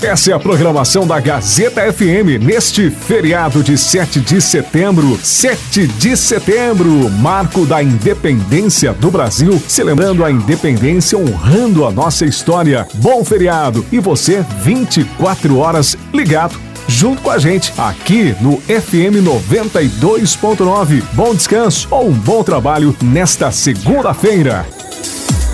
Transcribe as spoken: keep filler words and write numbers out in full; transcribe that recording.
Essa é a programação da Gazeta F M neste feriado de sete de setembro. sete de setembro, marco da independência do Brasil, celebrando a independência, honrando a nossa história. Bom feriado e você vinte e quatro horas ligado junto com a gente aqui no F M noventa e dois ponto nove. Bom descanso ou um bom trabalho nesta segunda-feira.